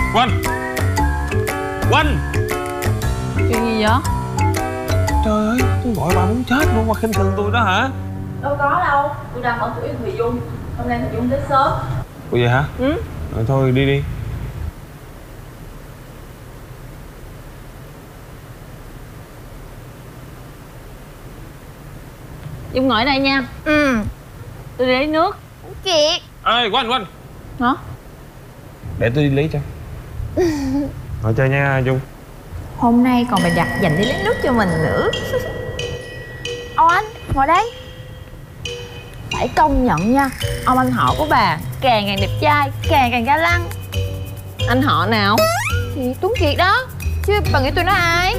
Quanh! Quanh! Chuyện gì vậy? Trời ơi, tôi gọi bà muốn chết luôn mà khinh thường tôi đó hả? Đâu có đâu, tôi đang ở tuổi Thùy Dung. Hôm nay Thùy Dung tới sớm. Ủa vậy hả? Ừ. Rồi thôi đi đi. Dung ngồi ở đây nha. Ừ. Tôi đi lấy nước. Kiệt. Ê, Quanh! Hả? Để tôi đi lấy cho. Ngồi chơi nha Dung. Hôm nay còn bày đặt dành đi lấy nước cho mình nữa. Ông anh, ngồi đây. Phải công nhận nha, ông anh họ của bà càng càng đẹp trai, càng càng ga lăng. Anh họ nào? Thì Tuấn Kiệt đó. Chứ bà nghĩ tôi nói ai?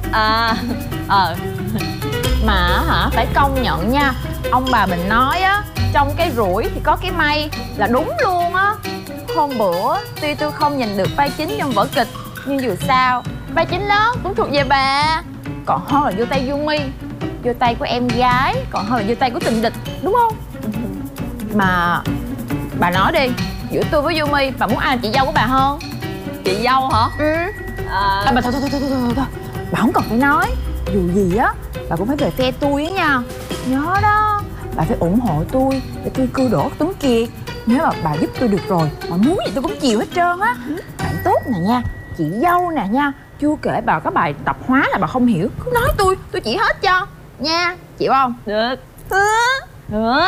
Mà hả, phải công nhận nha, ông bà mình nói á, trong cái rủi thì có cái may, là đúng luôn á. Hôm bữa tuy tôi không nhìn được vai chính trong vở kịch, nhưng dù sao vai chính lớn cũng thuộc về bà. Còn hơn là vô tay Yumi, vô tay của em gái, còn hơn là vô tay của tình địch, đúng không? Mà bà nói đi, giữa tôi với Yumi, bà muốn ai là chị dâu của bà hơn? Chị dâu hả? Ừ. Bà thôi, bà không cần phải nói. Dù gì á, bà cũng phải về phe tôi á nha. Nhớ đó, bà phải ủng hộ tôi để tôi cưa đổ Tuấn Kiệt. Nếu mà bà giúp tôi được rồi, mà muốn gì tôi cũng chịu hết trơn á. Bạn tốt nè nha, chị dâu nè nha. Chưa kể bà có bài tập hóa là bà không hiểu, cứ nói tôi chỉ hết cho nha, chịu không? Được. Được.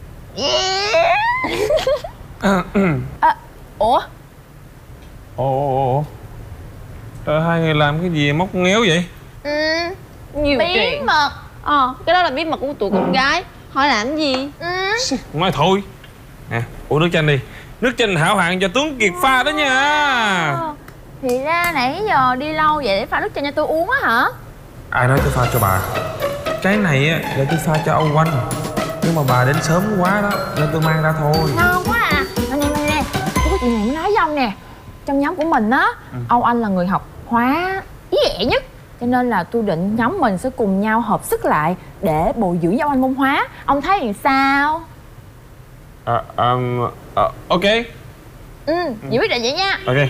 Ủa? Ồ. Trời, hai người làm cái gì móc ngéo vậy? Nhiều Bí chuyện. mật. Cái đó là bí mật của tụi con gái. Hỏi làm gì? Nói thôi. Nè, uống nước chanh đi. Nước chanh hảo hạng do Tuấn Kiệt pha đó nha. Thì ra nãy giờ đi lâu vậy để pha nước chanh cho tôi uống á hả? Ai nói tôi pha cho bà? Cái này á là tôi pha cho ông Quanh. Nhưng mà bà đến sớm quá đó nên tôi mang ra thôi. Ngon quá à. Nè, tôi có chuyện này muốn nói với ông nè. Trong nhóm của mình á, ông anh là người học hóa ý ẹ nhất, cho nên là tôi định nhóm mình sẽ cùng nhau hợp sức lại để bồi dưỡng cho ông anh môn hóa. Ông thấy thì sao? Ok. Vậy quyết định vậy nha. Ok.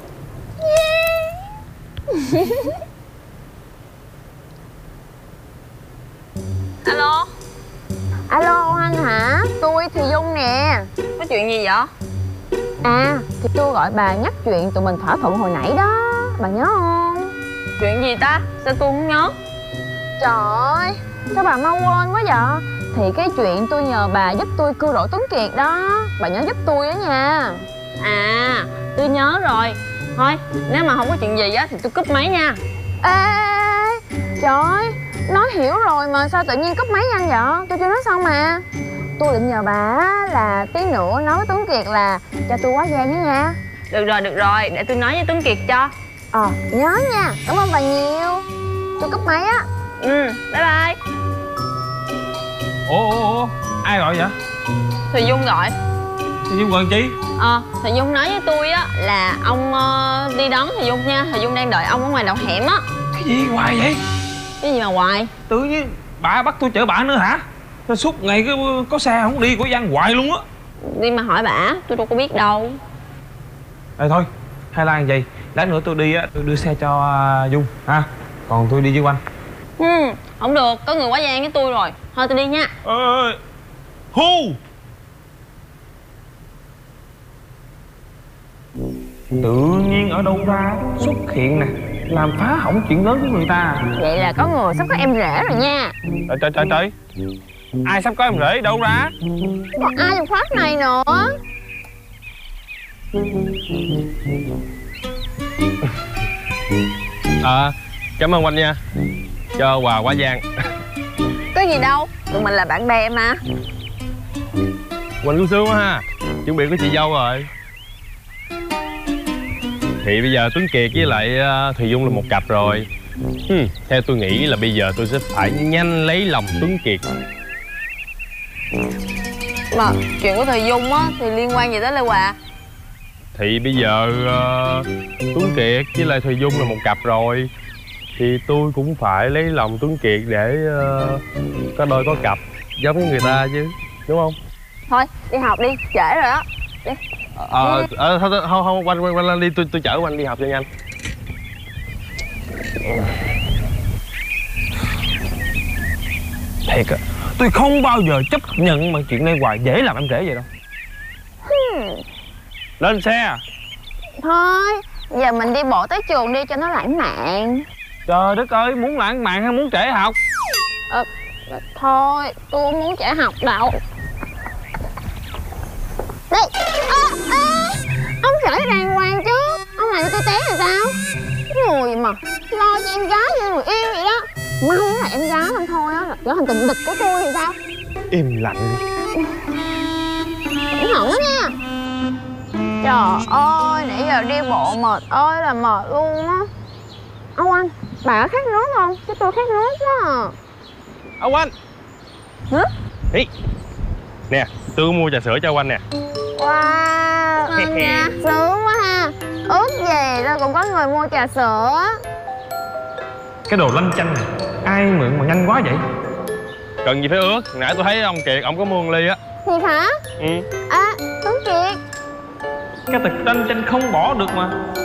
Alo. Alo ông anh hả? Tôi thì Dung nè. Có chuyện gì vậy? Thì tôi gọi bà nhắc chuyện tụi mình thỏa thuận hồi nãy đó. Bà nhớ không? Chuyện gì ta? Sao tôi không nhớ? Trời ơi, sao bà mau quên quá vậy? Thì cái chuyện tôi nhờ bà giúp tôi cưa rổ Tuấn Kiệt đó. Bà nhớ giúp tôi đó nha. Tôi nhớ rồi. Thôi, nếu mà không có chuyện gì á thì tôi cúp máy nha. Ê, trời ơi, nói hiểu rồi mà sao tự nhiên cúp máy nhanh vậy? Tôi chưa nói xong mà. Tôi định nhờ bà là tí nữa nói với Tuấn Kiệt là cho tôi quá gian nữa nha. Được rồi, để tôi nói với Tuấn Kiệt cho. Nhớ nha, cảm ơn bà nhiều. Tôi cúp máy á. Bye bye. Ủa, ai gọi vậy? Thùy Dung gọi. Thì Dung gọi chi? Thùy Dung nói với tôi á là ông đi đón Thùy Dung nha. Thùy Dung đang đợi ông ở ngoài đầu hẻm á. Cái gì hoài vậy? Cái gì mà hoài? Tự nhiên bà bắt tôi chở bà nữa hả? Sao suốt ngày có xe không đi của văn hoài luôn á. Đi mà hỏi bả, tôi đâu có biết đâu. Thôi, hay là gì? Lát nữa tôi đi á, tôi đưa xe cho Dung ha. Còn tôi đi với Quanh. Không được, có người quá gian với tôi rồi. Thôi tôi đi nha. Hu! Tự nhiên ở đâu ra xuất hiện nè, làm phá hỏng chuyện lớn của người ta. Vậy là có người sắp có em rể rồi nha. Trời, ai sắp có em rể đâu ra? Còn ai trong khóa này nữa? Cảm ơn Quanh nha, cho quà quả giang. Có gì đâu, tụi mình là bạn bè mà. Quanh cũng sướng quá ha, chuẩn bị có chị dâu rồi. Thì bây giờ Tuấn Kiệt với lại Thùy Dung là một cặp rồi. Theo tôi nghĩ là bây giờ tôi sẽ phải nhanh lấy lòng Tuấn Kiệt. Mà chuyện của Thùy Dung á thì liên quan gì tới Lê Hòa? Thì bây giờ Tuấn Kiệt với lại Thùy Dung là một cặp rồi, thì tôi cũng phải lấy lòng Tuấn Kiệt để có đôi có cặp giống với người ta chứ, đúng không? Thôi, đi học đi, trễ rồi đó. Thôi không, quanh lên đi, tôi chở quanh đi học cho nhanh. Thiệt á, tôi không bao giờ chấp nhận mà chuyện này hoài, dễ làm em kể vậy đâu. Lên xe. Thôi, giờ mình đi bộ tới trường đi cho nó lãng mạn. Trời đất ơi, muốn lãng mạn hay muốn trễ học? Thôi, tôi không muốn trễ học đâu. Đây, ông chở đàng hoàng chứ. Ông làm cho tôi té là sao? Người mà lo cho em gái như người yêu vậy đó. May là em gái không thôi á, là trở thành tình địch của tôi thì sao? Im lặng đi. Cẩn thận đó nha. Trời ơi, nãy giờ đi bộ mệt ơi là mệt luôn á. Ông anh, bà có khát nước không? Chứ tôi khát nước quá à. Ông anh. Hả? Ý. Nè, tôi mua trà sữa cho ông anh nè. Wow, ngon nha, sướng quá ha. Ước gì đâu cũng có người mua trà sữa. Cái đồ lanh chanh này, ai mượn mà nhanh quá vậy? Cần gì phải ước, nãy tôi thấy ông Kiệt, ông có mua 1 ly á. Thiệt hả? Ừ. À, Tuấn Kiệt. Cái tật lanh chanh không bỏ được mà.